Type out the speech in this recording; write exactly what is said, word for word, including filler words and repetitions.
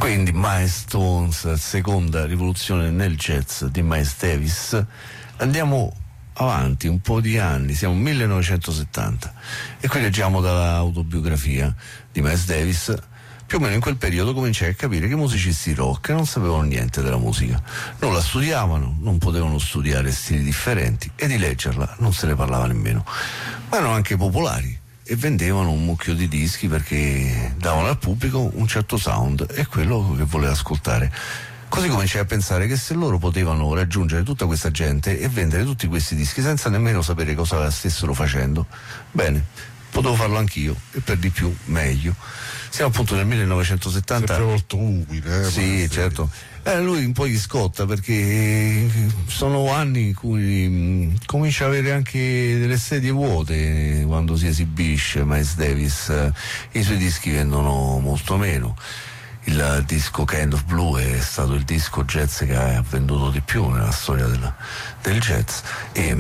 Quindi Miles Stones, seconda rivoluzione nel jazz di Miles Davis. Andiamo avanti un po' di anni, siamo nel millenovecentosettanta e qui leggiamo dall'autobiografia di Miles Davis. Più o meno in quel periodo cominciai a capire che i musicisti rock non sapevano niente della musica, non la studiavano, non potevano studiare stili differenti e di leggerla non se ne parlava nemmeno, ma erano anche popolari e vendevano un mucchio di dischi perché davano al pubblico un certo sound e quello che voleva ascoltare. Così cominciai a pensare che se loro potevano raggiungere tutta questa gente e vendere tutti questi dischi senza nemmeno sapere cosa stessero facendo, bene, potevo farlo anch'io e per di più meglio. Siamo appunto nel millenovecentosettanta. Sempre molto umile, eh, sì, certo. Eh, lui un po' gli scotta perché sono anni in cui mh, comincia ad avere anche delle sedie vuote quando si esibisce Miles Davis. Eh, i suoi dischi vendono molto meno. Il disco Kind of Blue è stato il disco jazz che ha venduto di più nella storia della, del jazz e